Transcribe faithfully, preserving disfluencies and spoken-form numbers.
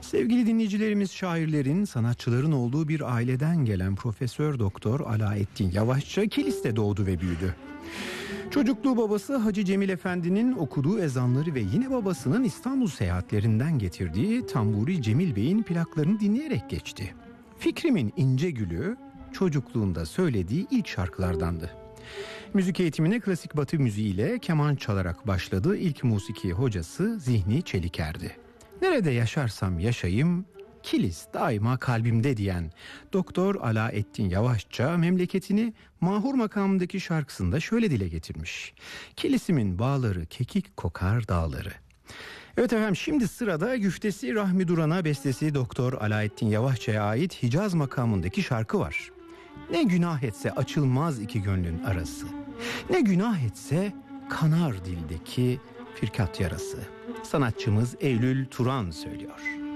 Sevgili dinleyicilerimiz, şairlerin, sanatçıların olduğu bir aileden gelen Profesör Doktor Alaeddin Yavaşça Kilis'te doğdu ve büyüdü. Çocukluğu babası Hacı Cemil Efendi'nin okuduğu ezanları ve yine babasının İstanbul seyahatlerinden getirdiği Tamburi Cemil Bey'in plaklarını dinleyerek geçti. Fikrimin İnce Gülü çocukluğunda söylediği ilk şarkılardandı. Müzik eğitimine klasik batı müziğiyle keman çalarak başladı. İlk musiki hocası Zihni Çeliker'di. Nerede yaşarsam yaşayayım, Kilis daima kalbimde diyen Doktor Alaeddin Yavaşça memleketini Mahur makamındaki şarkısında şöyle dile getirmiş: Kilisimin bağları kekik kokar dağları. Evet efendim, şimdi sırada güftesi Rahmi Duran'a, bestesi Doktor Alaeddin Yavaşça'ya ait Hicaz makamındaki şarkı var. Ne günah etse açılmaz iki gönlün arası, ne günah etse kanar dildeki firkat yarası. Sanatçımız Eylül Turan söylüyor.